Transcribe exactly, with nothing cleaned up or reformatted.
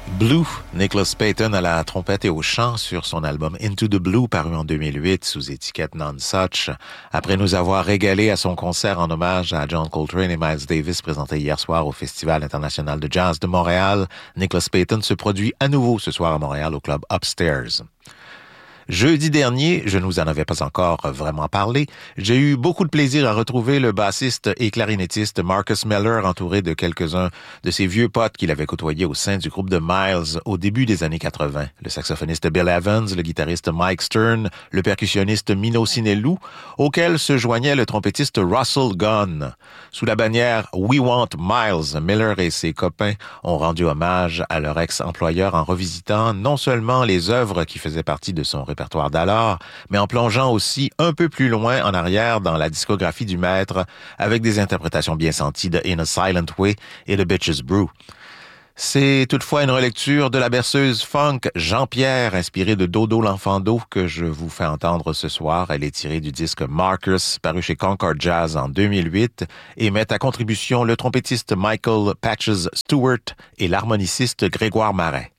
Blue, Nicholas Payton à la trompette et au chant sur son album Into the Blue paru en deux mille huit sous étiquette Nonesuch. Après nous avoir régalé à son concert en hommage à John Coltrane et Miles Davis présenté hier soir au Festival international de jazz de Montréal, Nicholas Payton se produit à nouveau ce soir à Montréal au club Upstairs. Jeudi dernier, je ne vous en avais pas encore vraiment parlé, j'ai eu beaucoup de plaisir à retrouver le bassiste et clarinettiste Marcus Miller entouré de quelques-uns de ses vieux potes qu'il avait côtoyés au sein du groupe de Miles au début des années quatre-vingt. Le saxophoniste Bill Evans, le guitariste Mike Stern, le percussionniste Mino Sinelou, auquel se joignait le trompettiste Russell Gunn. Sous la bannière We Want Miles, Miller et ses copains ont rendu hommage à leur ex-employeur en revisitant non seulement les œuvres qui faisaient partie de son répertoire d'alors, mais en plongeant aussi un peu plus loin en arrière dans la discographie du maître avec des interprétations bien senties de In a Silent Way et de Bitches Brew. C'est toutefois une relecture de la berceuse funk Jean-Pierre, inspirée de Dodo l'Enfant d'eau, que je vous fais entendre ce soir. Elle est tirée du disque Marcus, paru chez Concord Jazz en deux mille huit, et met à contribution le trompettiste Michael Patches Stewart et l'harmoniciste Grégoire Marais.